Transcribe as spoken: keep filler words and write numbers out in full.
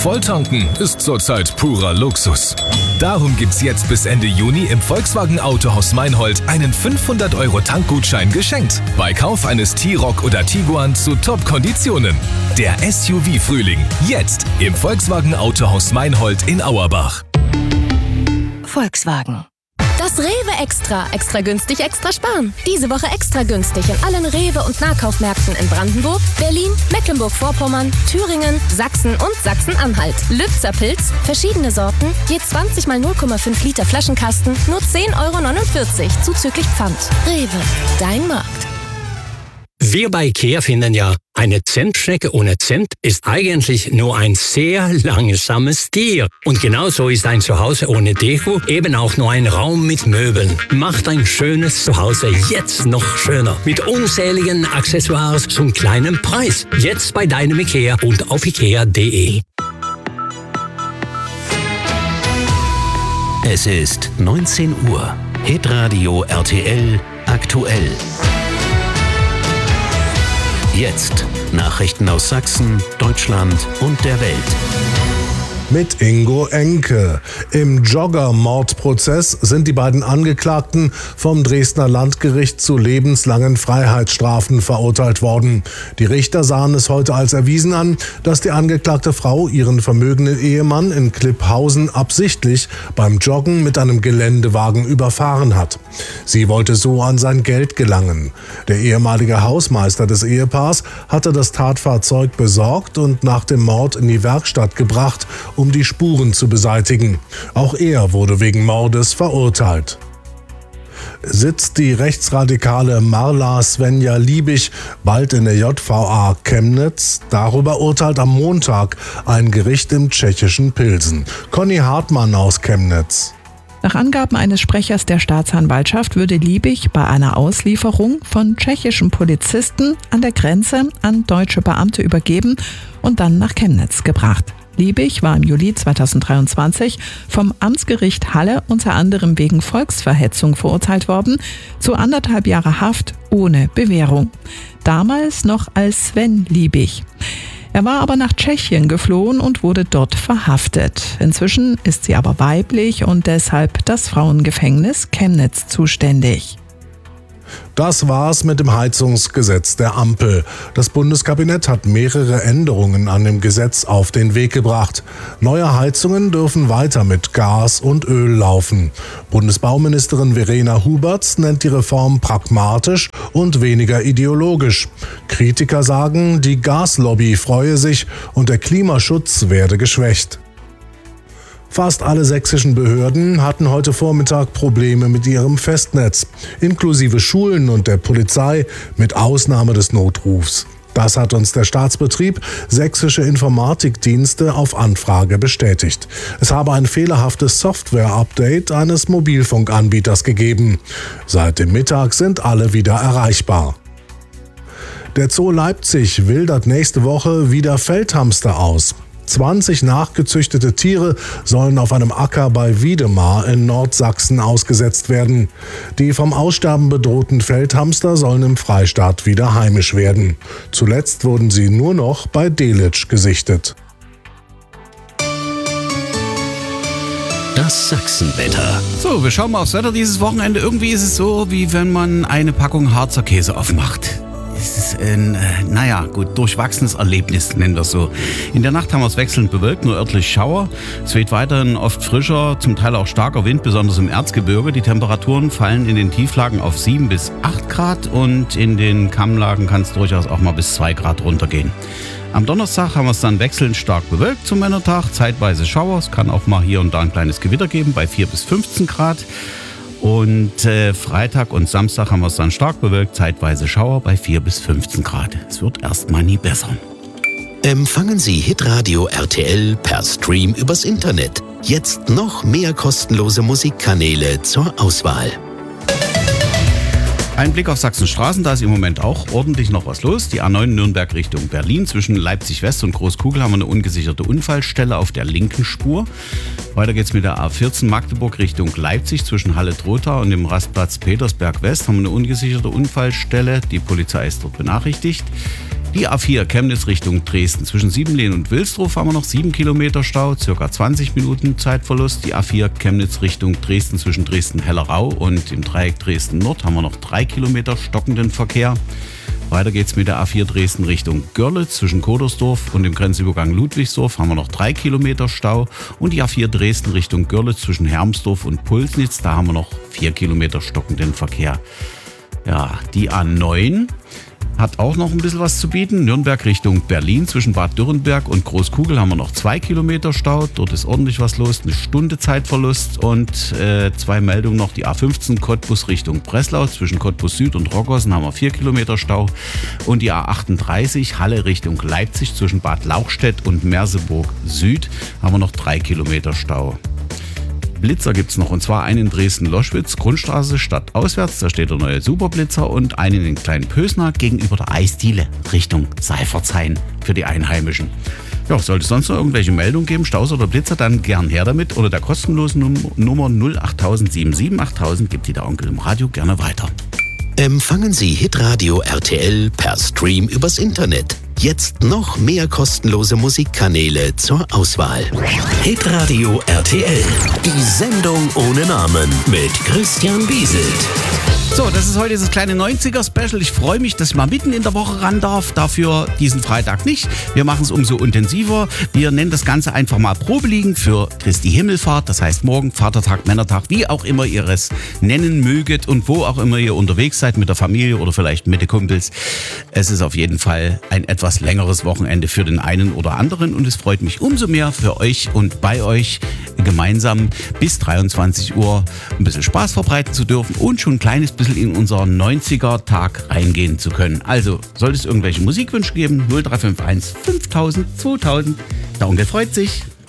Volltanken ist zurzeit purer Luxus. Darum gibt's jetzt bis Ende Juni im Volkswagen Autohaus Meinhold einen fünfhundert Euro Tankgutschein geschenkt. Bei Kauf eines T-Roc oder Tiguan zu Top-Konditionen. Der S U V-Frühling. Jetzt im Volkswagen Autohaus Meinhold in Auerbach. Volkswagen. Das Rewe Extra. Extra günstig, extra sparen. Diese Woche extra günstig in allen Rewe- und Nahkaufmärkten in Brandenburg, Berlin, Mecklenburg-Vorpommern, Thüringen, Sachsen und Sachsen-Anhalt. Lübzer Pilz, verschiedene Sorten, je zwanzig mal null Komma fünf Liter Flaschenkasten, nur zehn Euro neunundvierzig, zuzüglich Pfand. Rewe, dein Markt. Wir bei IKEA finden ja, eine Zentstrecke ohne Zent ist eigentlich nur ein sehr langsames Tier. Und genauso ist ein Zuhause ohne Deko eben auch nur ein Raum mit Möbeln. Macht ein schönes Zuhause jetzt noch schöner. Mit unzähligen Accessoires zum kleinen Preis. Jetzt bei deinem IKEA und auf ikea punkt de. Es ist neunzehn Uhr. Hitradio R T L aktuell. Jetzt Nachrichten aus Sachsen, Deutschland und der Welt. Mit Ingo Enke. Im Jogger-Mordprozess sind die beiden Angeklagten vom Dresdner Landgericht zu lebenslangen Freiheitsstrafen verurteilt worden. Die Richter sahen es heute als erwiesen an, dass die angeklagte Frau ihren vermögenden Ehemann in Klipphausen absichtlich beim Joggen mit einem Geländewagen überfahren hat. Sie wollte so an sein Geld gelangen. Der ehemalige Hausmeister des Ehepaars hatte das Tatfahrzeug besorgt und nach dem Mord in die Werkstatt gebracht, um die Spuren zu beseitigen. Auch er wurde wegen Mordes verurteilt. Sitzt die rechtsradikale Marla Svenja Liebig bald in der J V A Chemnitz? Darüber urteilt am Montag ein Gericht im tschechischen Pilsen. Conny Hartmann aus Chemnitz. Nach Angaben eines Sprechers der Staatsanwaltschaft würde Liebig bei einer Auslieferung von tschechischen Polizisten an der Grenze an deutsche Beamte übergeben und dann nach Chemnitz gebracht. Liebig war im Juli zweitausenddreiundzwanzig vom Amtsgericht Halle unter anderem wegen Volksverhetzung verurteilt worden, zu anderthalb Jahre Haft ohne Bewährung. Damals noch als Sven Liebig. Er war aber nach Tschechien geflohen und wurde dort verhaftet. Inzwischen ist sie aber weiblich und deshalb das Frauengefängnis Chemnitz zuständig. Das war's mit dem Heizungsgesetz der Ampel. Das Bundeskabinett hat mehrere Änderungen an dem Gesetz auf den Weg gebracht. Neue Heizungen dürfen weiter mit Gas und Öl laufen. Bundesbauministerin Verena Huberts nennt die Reform pragmatisch und weniger ideologisch. Kritiker sagen, die Gaslobby freue sich und der Klimaschutz werde geschwächt. Fast alle sächsischen Behörden hatten heute Vormittag Probleme mit ihrem Festnetz, inklusive Schulen und der Polizei, mit Ausnahme des Notrufs. Das hat uns der Staatsbetrieb Sächsische Informatikdienste auf Anfrage bestätigt. Es habe ein fehlerhaftes Software-Update eines Mobilfunkanbieters gegeben. Seit dem Mittag sind alle wieder erreichbar. Der Zoo Leipzig wildert nächste Woche wieder Feldhamster aus. zwanzig nachgezüchtete Tiere sollen auf einem Acker bei Wiedemar in Nordsachsen ausgesetzt werden. Die vom Aussterben bedrohten Feldhamster sollen im Freistaat wieder heimisch werden. Zuletzt wurden sie nur noch bei Delitzsch gesichtet. Das Sachsenwetter. So, wir schauen mal aufs Wetter dieses Wochenende. Irgendwie ist es so, wie wenn man eine Packung Harzer Käse aufmacht. Es ist ein, äh, naja, gut, durchwachsenes Erlebnis, nennen wir es so. In der Nacht haben wir es wechselnd bewölkt, nur örtlich Schauer. Es weht weiterhin oft frischer, zum Teil auch starker Wind, besonders im Erzgebirge. Die Temperaturen fallen in den Tieflagen auf sieben bis acht Grad und in den Kammlagen kann es durchaus auch mal bis zwei Grad runtergehen. Am Donnerstag haben wir es dann wechselnd stark bewölkt zum Männertag, zeitweise Schauer. Es kann auch mal hier und da ein kleines Gewitter geben bei vier bis fünfzehn Grad. Und äh, Freitag und Samstag haben wir es dann stark bewölkt, zeitweise Schauer bei vier bis fünfzehn Grad. Es wird erstmal nie besser. Empfangen Sie Hitradio R T L per Stream übers Internet. Jetzt noch mehr kostenlose Musikkanäle zur Auswahl. Ein Blick auf Sachsens Straßen, da ist im Moment auch ordentlich noch was los. Die A neun Nürnberg Richtung Berlin. Zwischen Leipzig West und Großkugel haben wir eine ungesicherte Unfallstelle auf der linken Spur. Weiter geht's mit der A vierzehn Magdeburg Richtung Leipzig. Zwischen Halle-Trotha und dem Rastplatz Petersberg West haben wir eine ungesicherte Unfallstelle. Die Polizei ist dort benachrichtigt. Die A vier Chemnitz Richtung Dresden. Zwischen Siebenlehn und Wilsdruf haben wir noch sieben Kilometer Stau, circa zwanzig Minuten Zeitverlust. Die A vier Chemnitz Richtung Dresden zwischen Dresden-Hellerau und im Dreieck Dresden-Nord haben wir noch drei Kilometer stockenden Verkehr. Weiter geht's mit der A vier Dresden Richtung Görlitz. Zwischen Kodersdorf und dem Grenzübergang Ludwigsdorf haben wir noch drei Kilometer Stau. Und die A vier Dresden Richtung Görlitz zwischen Hermsdorf und Pulsnitz, da haben wir noch vier Kilometer stockenden Verkehr. Ja, die A neun hat auch noch ein bisschen was zu bieten. Nürnberg Richtung Berlin zwischen Bad Dürrenberg und Großkugel haben wir noch zwei Kilometer Stau. Dort ist ordentlich was los, eine Stunde Zeitverlust und äh, zwei Meldungen noch. Die A fünfzehn Cottbus Richtung Breslau zwischen Cottbus Süd und Roggersen haben wir vier Kilometer Stau. Und die A achtunddreißig Halle Richtung Leipzig zwischen Bad Lauchstädt und Merseburg Süd haben wir noch drei Kilometer Stau. Blitzer gibt's noch, und zwar einen in Dresden-Loschwitz, Grundstraße stadtauswärts, da steht der neue Superblitzer, und einen in Klein-Pösner gegenüber der Eisdiele Richtung Seifertshain für die Einheimischen. Ja, sollte es sonst noch irgendwelche Meldungen geben, Staus oder Blitzer, dann gern her damit oder der kostenlosen Num- Nummer null acht null null sieben sieben acht null null null gibt die der Onkel im Radio gerne weiter. Empfangen Sie Hitradio R T L per Stream übers Internet. Jetzt noch mehr kostenlose Musikkanäle zur Auswahl. Hitradio R T L, die Sendung ohne Namen mit Christian Bieselt. So, das ist heute dieses kleine neunziger-Special. Ich freue mich, dass ich mal mitten in der Woche ran darf. Dafür diesen Freitag nicht. Wir machen es umso intensiver. Wir nennen das Ganze einfach mal Probeliegen für Christi Himmelfahrt. Das heißt morgen, Vatertag, Männertag, wie auch immer ihr es nennen möget und wo auch immer ihr unterwegs seid mit der Familie oder vielleicht mit den Kumpels. Es ist auf jeden Fall ein etwas längeres Wochenende für den einen oder anderen und es freut mich umso mehr für euch und bei euch gemeinsam bis dreiundzwanzig Uhr ein bisschen Spaß verbreiten zu dürfen und schon ein kleines bisschen in unseren neunziger-Tag reingehen zu können. Also, sollte es irgendwelche Musikwünsche geben, null drei fünf eins fünftausend zweitausend. Der Onkel freut sich.